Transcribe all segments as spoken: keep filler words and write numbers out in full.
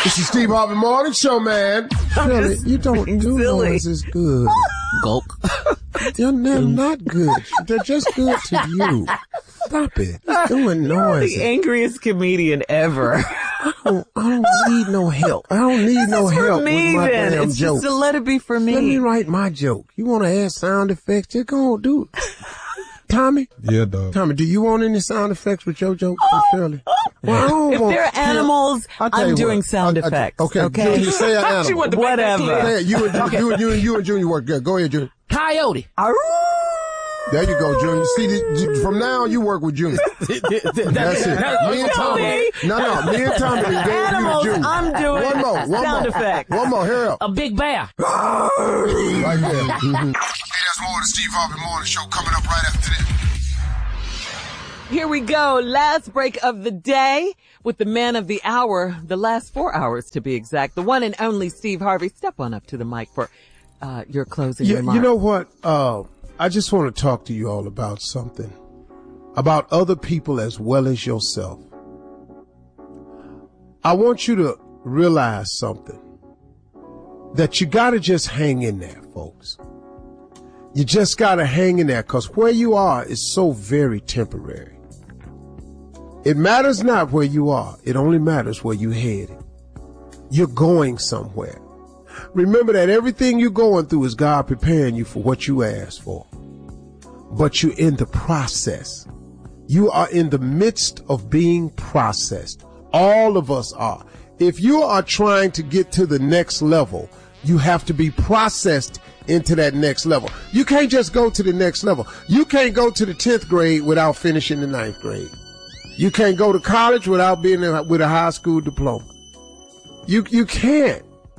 This is Steve Harvey Morning Show, man. Shirley, you don't do silly. noises good. Gulp. They're, they're not good. They're just good to you. Stop it. You're doing You're noises. the angriest comedian ever. I don't, I don't need no help. I don't need no It's help for me, with my then. damn It's jokes. just to let it be for me. Let me write my joke. You want to add sound effects? Just go on, do it. Tommy? Yeah, dog. Tommy, do you want any sound effects with your joke, Shirley? Well, I don't If want- they're animals, I'll tell I'm you doing what. sound I- I- effects. okay, Okay. Junior, say an She animal. wanted to make that Whatever. clear. Say it. You and, you, and, you, and, you and Junior work good. Go ahead, Junior. Coyote. There you go, Junior. See, this, from now on, you work with Junior. That's it. Me and Tommy. Me? No, no, me and Tommy can go with you and Animals, Junior. I'm doing One more, one sound more. effects. One more, hurry up. A big bear. Right there. Mm-hmm. Hey, there's more of the Steve Harvey Morning Show coming up right after this. Here we go. Last break of the day with the man of the hour, the last four hours to be exact, the one and only Steve Harvey. Step on up to the mic for uh, your closing Yeah, remarks. you know what? Uh, I just want to talk to you all about something. About other people as well as yourself. I want you to realize something. That you gotta just hang in there, folks. You just gotta hang in there, because where you are is so very temporary. It matters not where you are. It only matters where you're headed. You're going somewhere. Remember that everything you're going through is God preparing you for what you asked for. But you're in the process. You are in the midst of being processed. All of us are. If you are trying to get to the next level, you have to be processed into that next level. You can't just go to the next level. You can't go to the tenth grade without finishing the ninth grade. You can't go to college without being in, with a high school diploma. You you can't.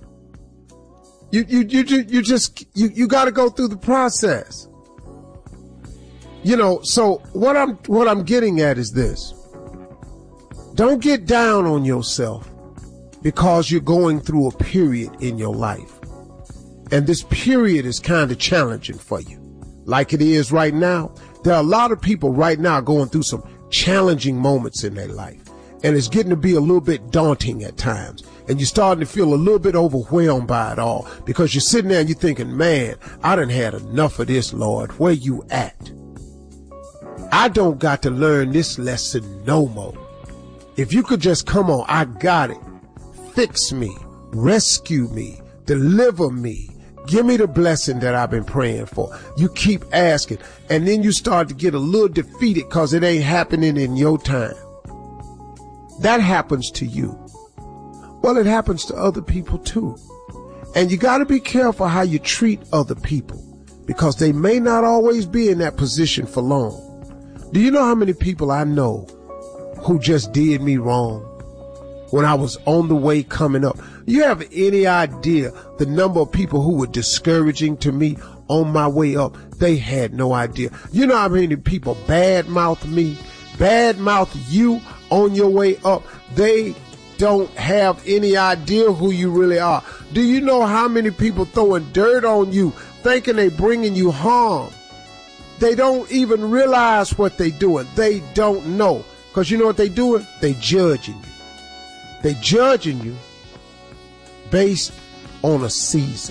You you you you, you just you you got to go through the process. You know, so what I'm what I'm getting at is this. Don't get down on yourself because you're going through a period in your life. And this period is kind of challenging for you. Like it is right now. There are a lot of people right now going through some challenging moments in their life. And it's getting to be a little bit daunting at times. And you're starting to feel a little bit overwhelmed by it all because you're sitting there and you're thinking, man, I done had enough of this, Lord. Where you at? I don't got to learn this lesson no more. If you could just come on, I got it. Fix me, rescue me, deliver me. Give me the blessing that I've been praying for. You keep asking, and then you start to get a little defeated because it ain't happening in your time. That happens to you. Well, it happens to other people too. And you got to be careful how you treat other people because they may not always be in that position for long. Do you know how many people I know who just did me wrong when I was on the way coming up? You have any idea the number of people who were discouraging to me on my way up? They had no idea. You know how many people badmouth me, badmouth you on your way up? They don't have any idea who you really are. Do you know how many people throwing dirt on you, thinking they bringing you harm? They don't even realize what they doing. They don't know. Because you know what they doing? They judging you. They judging you based on a season.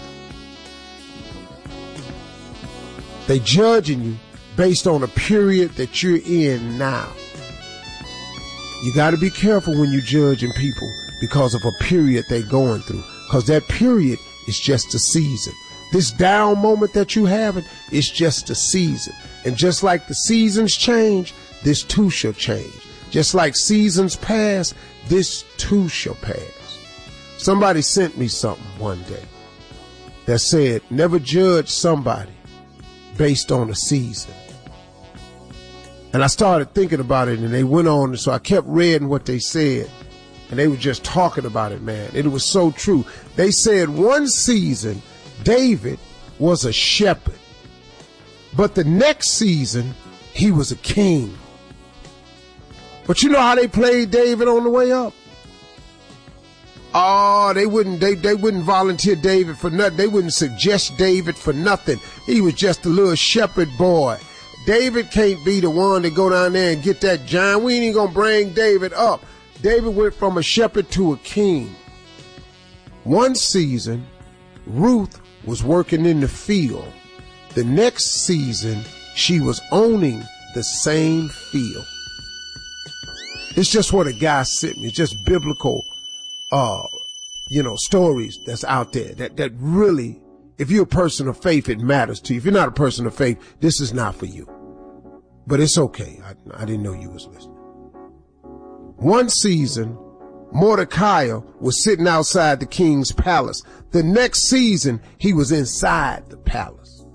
They judging you based on a period that you're in now. You got to be careful when you're judging people because of a period they're going through. Because that period is just a season. This down moment that you having is just a season. And just like the seasons change, this too shall change. Just like seasons pass, this too shall pass. Somebody sent me something one day that said, never judge somebody based on a season. And I started thinking about it, and they went on, and so I kept reading what they said, and they were just talking about it, man. And it was so true. They said one season, David was a shepherd, but the next season, he was a king. But you know how they played David on the way up? Oh, they wouldn't, they, they wouldn't volunteer David for nothing. They wouldn't suggest David for nothing. He was just a little shepherd boy. David can't be the one to go down there and get that giant. We ain't even gonna bring David up. David went from a shepherd to a king. One season, Ruth was working in the field. The next season, she was owning the same field. It's just what a guy sent me. It's just biblical, uh, you know, stories that's out there that, that really, if you're a person of faith, it matters to you. If you're not a person of faith, this is not for you. But it's okay. I, I didn't know you was listening. One season, Mordecai was sitting outside the king's palace. The next season, he was inside the palace.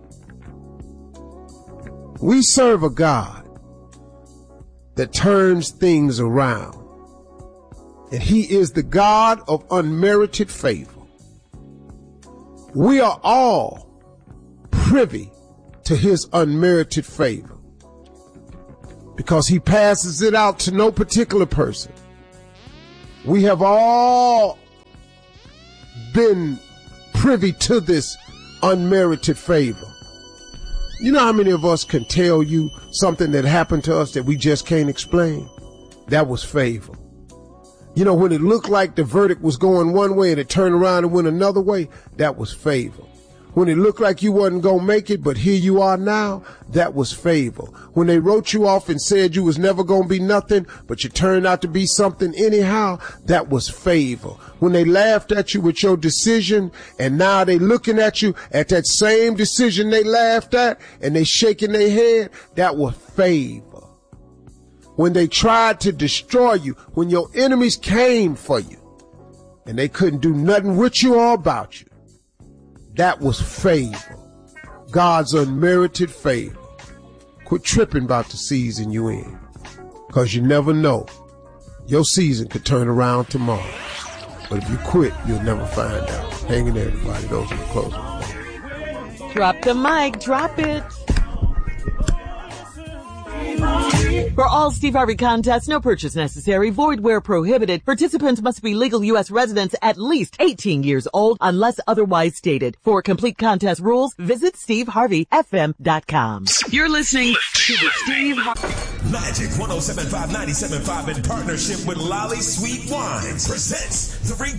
We serve a God that turns things around. And he is the God of unmerited favor. We are all privy to his unmerited favor because he passes it out to no particular person. We have all been privy to this unmerited favor. You know how many of us can tell you something that happened to us that we just can't explain? That was favor. You know, when it looked like the verdict was going one way and it turned around and went another way, that was favor. When it looked like you wasn't going to make it, but here you are now, that was favor. When they wrote you off and said you was never going to be nothing, but you turned out to be something anyhow, that was favor. When they laughed at you with your decision and now they looking at you at that same decision they laughed at and they shaking their head, that was favor. When they tried to destroy you, when your enemies came for you and they couldn't do nothing with you or about you, that was favor. God's unmerited favor. Quit tripping about the season you in, because you never know. Your season could turn around tomorrow. But if you quit, you'll never find out. Hang in there, everybody. Those are the closing. Drop the mic. Drop it. For all Steve Harvey contests, no purchase necessary, void where prohibited. Participants must be legal U S residents at least eighteen years old unless otherwise stated. For complete contest rules, visit steve harvey f m dot com. You're listening to the Steve Harvey Magic one oh seven point five, ninety-seven point five in partnership with Lolly Sweet Wines presents the